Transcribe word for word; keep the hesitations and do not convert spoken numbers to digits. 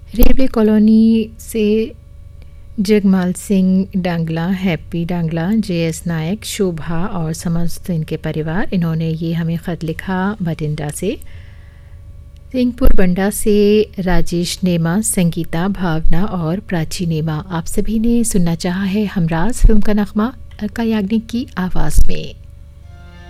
Railway colony से Jagmal Singh डांगला, happy डांगला, जे S नायक, शोभा और समस्त इनके परिवार, इन्होंने ये हमें ख़त लिखा बठिंडा से। सिंहपुर बंडा से राजेश नेमा, संगीता, भावना और प्राची नेमा, आप सभी ने सुनना चाहा है हमराज फिल्म का नगमा अलका याग्निक की आवाज़ में।